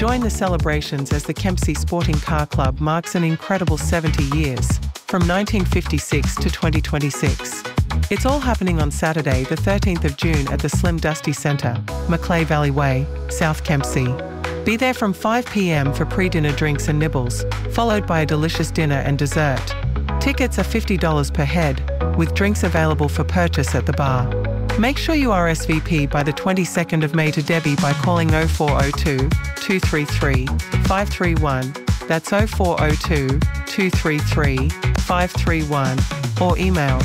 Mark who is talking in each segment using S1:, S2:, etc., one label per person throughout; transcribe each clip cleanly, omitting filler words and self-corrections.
S1: Join the celebrations as the Kempsey Sporting Car Club marks an incredible 70 years, from 1956 to 2026. It's all happening on Saturday, the 13th of June at the Slim Dusty Centre, Macleay Valley Way, South Kempsey. Be there from 5 p.m. for pre-dinner drinks and nibbles, followed by a delicious dinner and dessert. Tickets are $50 per head, with drinks available for purchase at the bar. Make sure you RSVP by the 22nd of May to Debbie by calling 0402 233 531. That's 0402 233 531, or email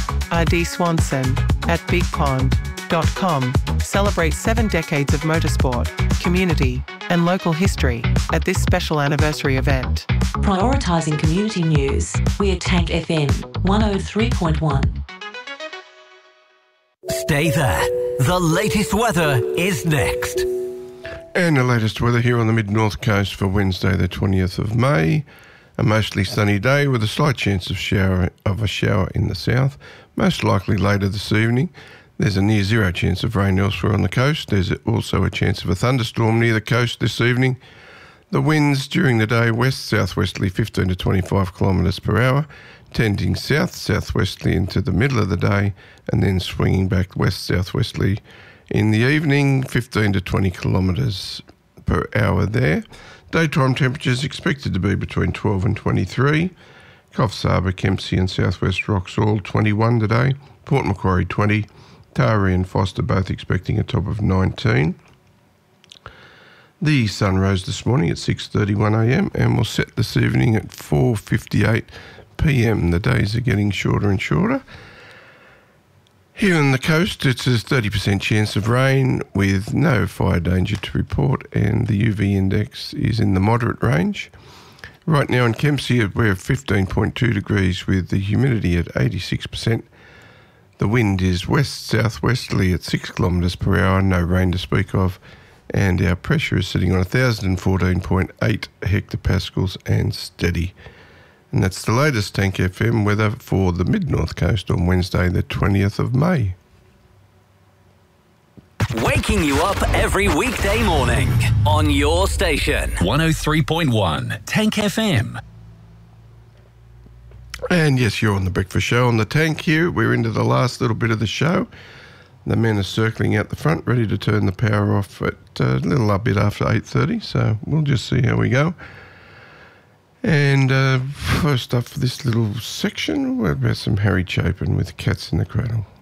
S1: rdswanson@bigpond.com. Celebrate 7 decades of motorsport, community, and local history at this special anniversary event.
S2: Prioritising community news, we're Tank FM 103.1.
S3: Stay there. The latest weather is next.
S4: And the latest weather here on the mid-north coast for Wednesday the 20th of May. A mostly sunny day with a slight chance of a shower in the south, most likely later this evening. There's a near zero chance of rain elsewhere on the coast. There's also a chance of a thunderstorm near the coast this evening. The winds during the day west-southwesterly 15 to 25 kilometres per hour, tending south-southwesterly into the middle of the day and then swinging back west-southwesterly in the evening, 15 to 20 kilometres per hour there. Daytime temperatures expected to be between 12 and 23. Coffs Harbour, Kempsey and South West Wroxall 21 today. Port Macquarie 20. Taree and Foster both expecting a top of 19. The sun rose this morning at 6:31am and will set this evening at 4:58pm. The days are getting shorter and shorter. Here on the coast, it's a 30% chance of rain with no fire danger to report, and the UV index is in the moderate range. Right now in Kempsey, we're at 15.2 degrees with the humidity at 86%. The wind is west-southwesterly at 6 kilometres per hour, no rain to speak of, and our pressure is sitting on 1,014.8 hectopascals and steady. And that's the latest Tank FM weather for the mid-north coast on Wednesday the 20th of May.
S3: Waking you up every weekday morning on your station. 103.1 Tank FM.
S4: And yes, you're on the breakfast show on the Tank here. We're into the last little bit of the show. The men are circling out the front, ready to turn the power off at a little bit after 8:30, so we'll just see how we go. And first up for this little section, we're about some Harry Chapin with Cats in the Cradle.